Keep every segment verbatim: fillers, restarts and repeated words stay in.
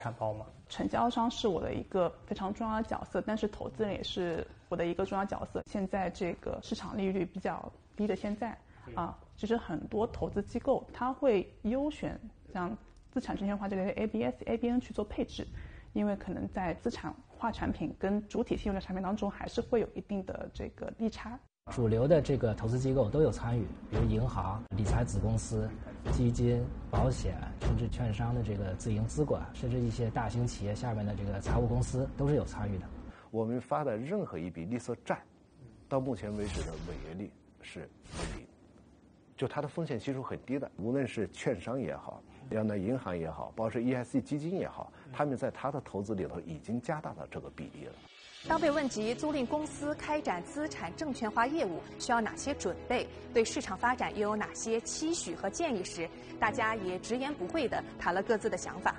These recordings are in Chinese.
产包吗？ 承销商是我的一个非常重要的角色，但是投资人也是我的一个重要角色。现在这个市场利率比较低的现在啊，其实很多投资机构它会优选像资产证券化这类 A B S、A B N 去做配置，因为可能在资产化产品跟主体信用的产品当中还是会有一定的这个利差。 主流的这个投资机构都有参与，比如银行、理财子公司、基金、保险，甚至券商的这个自营资管，甚至一些大型企业下面的这个财务公司都是有参与的。 我们发的任何一笔绿色债，到目前为止的违约率是零，就它的风险系数很低的。无论是券商也好，要那银行也好，包括是 E S G 基金也好，他们在它的投资里头已经加大了这个比例了。 当被问及租赁公司开展资产证券化业务需要哪些准备，对市场发展又有哪些期许和建议时，大家也直言不讳地谈了各自的想法。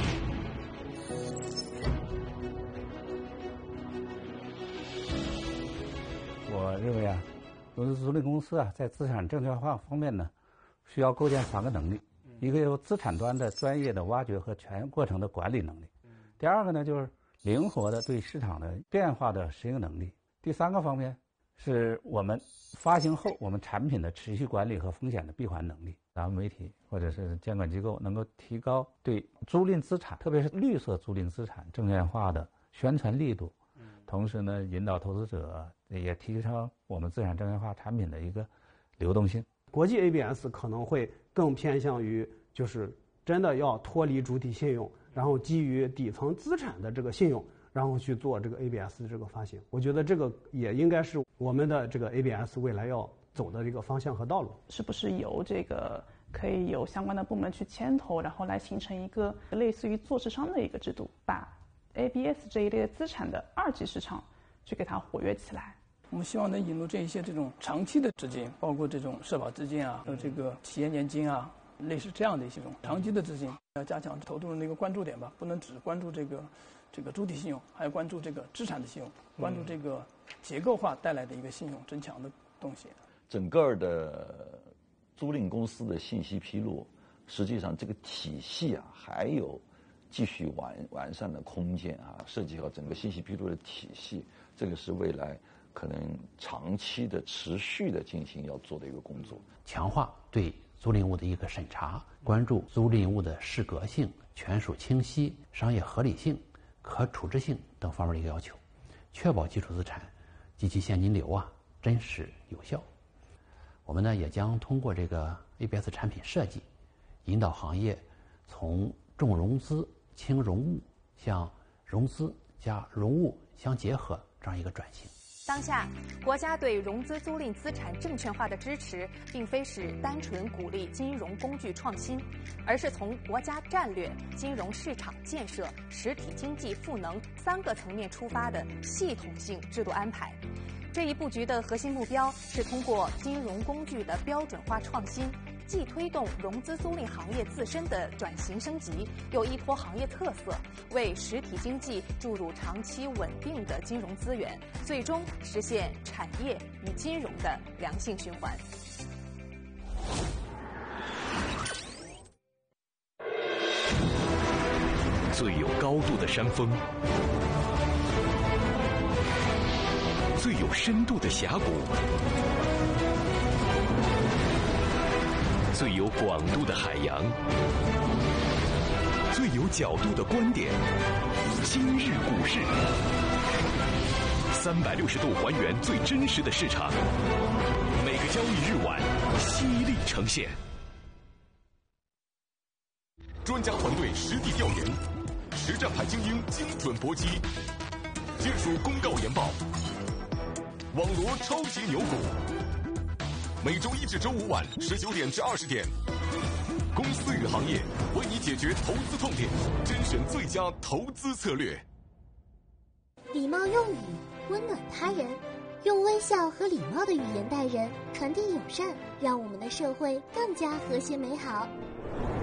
我认为啊，融资租赁公司啊，在资产证券化方面呢，需要构建三个能力：一个有资产端的专业的挖掘和全过程的管理能力；第二个呢，就是灵活的对市场的变化的适应能力；第三个方面是我们发行后我们产品的持续管理和风险的闭环能力。咱们媒体或者是监管机构能够提高对租赁资产，特别是绿色租赁资产证券化的宣传力度，同时呢，引导投资者也提升我们资产证券化产品的一个流动性。 国际 A B S 可能会更偏向于就是真的要脱离主体信用，然后基于底层资产的这个信用，然后去做这个 A B S 的这个发行。我觉得这个也应该是我们的这个 A B S 未来要走的这个方向和道路。 是不是由这个可以由相关的部门去牵头，然后来形成一个类似于做市商的一个制度，把 A B S 这一类的资产的二级市场去给它活跃起来。 我们希望能引入这一些这种长期的资金，包括这种社保资金啊，和这个企业年金啊，类似这样的一些种长期的资金，要加强投资人的一个关注点吧，不能只关注这个这个主体信用，还要关注这个资产的信用，关注这个结构化带来的一个信用增强的东西。 整个的租赁公司的信息披露，实际上这个体系啊还有继续完完善的空间啊，涉及到整个信息披露的体系，这个是未来可能长期的持续的进行要做的一个工作。 强化对租赁物的一个审查，关注租赁物的适格性、权属清晰、商业合理性、可处置性等方面的一个要求，确保基础资产及其现金流啊真实有效。我们呢也将通过这个 A B S 产品设计，引导行业从重融资轻融物向融资加融物相结合这样一个转型。 当下，国家对融资租赁资产证券化的支持，并非是单纯鼓励金融工具创新，而是从国家战略、金融市场建设、实体经济赋能三个层面出发的系统性制度安排。这一布局的核心目标是通过金融工具的标准化创新，既推动融资租赁行业自身的转型升级，又依托行业特色，为实体经济注入长期稳定的金融资源，最终实现产业与金融的良性循环。 最有高度的山峰，最有深度的峡谷，最有广度的海洋，最有角度的观点。今日股市，三百六十度还原最真实的市场，每个交易日晚犀利呈现。专家团队实地调研，实战派精英精准搏击，技术公告研报，网罗超级牛股。每周一至周五晚十九点至二十点，公司与行业为你解决投资痛点，甄选最佳投资策略。 礼貌用语，温暖他人，用微笑和礼貌的语言待人，传递友善，让我们的社会更加和谐美好。